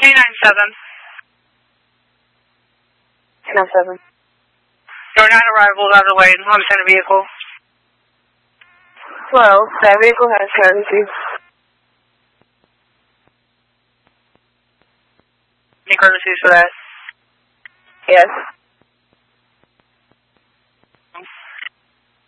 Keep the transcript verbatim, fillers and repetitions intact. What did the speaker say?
K nine seven. K nine seven. Door nine arrivals on the way in Homestead vehicle. Well, that vehicle has courtesy. Any courtesies for that? Yes.